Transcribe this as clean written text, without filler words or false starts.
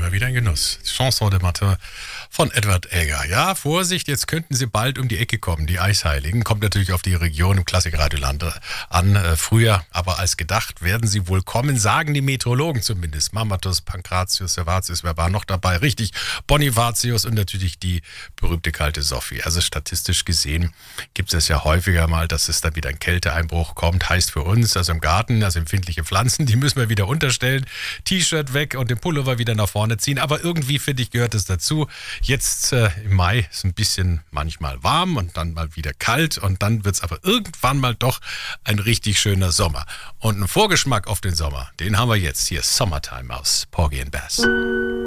immer wieder ein Genuss. Chanson de Matin von Edward Elgar. Ja, Vorsicht, jetzt könnten sie bald um die Ecke kommen, die Eisheiligen. Kommt natürlich auf die Region im Klassikradioland an. Früher, aber als gedacht, werden sie wohl kommen, sagen die Meteorologen zumindest. Mammatus, Pankratius, Servatius, wer war noch dabei? Richtig, Bonifatius und natürlich die berühmte kalte Sophie. Also statistisch gesehen gibt es ja häufiger mal, dass es dann wieder ein Kälteeinbruch kommt. Heißt für uns, also im Garten, also empfindliche Pflanzen, die müssen wir wieder unterstellen. T-Shirt weg und den Pullover wieder nach vorne ziehen. Aber irgendwie, finde ich, gehört es dazu. Jetzt im Mai ist ein bisschen manchmal warm und dann mal wieder kalt. Und dann wird es aber irgendwann mal doch ein richtig schöner Sommer. Und einen Vorgeschmack auf den Sommer, den haben wir jetzt. Hier Summertime aus Porgy and Bess.